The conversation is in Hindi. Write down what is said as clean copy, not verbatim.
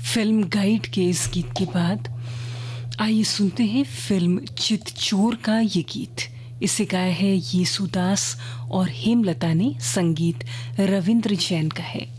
फिल्म गाइड के इस गीत के बाद आइए सुनते हैं फिल्म चितचोर का ये गीत। इसे गाया है येसुदास और हेमलता ने, संगीत रविंद्र जैन का है।